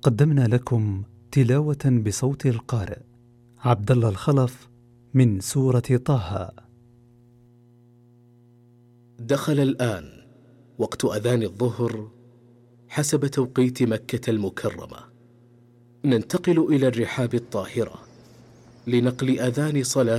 قدمنا لكم تلاوة بصوت القارئ عبد الله الخلف من سورة طه. دخل الآن وقت أذان الظهر حسب توقيت مكة المكرمة. ننتقل إلى الرحاب الطاهرة لنقل أذان صلاة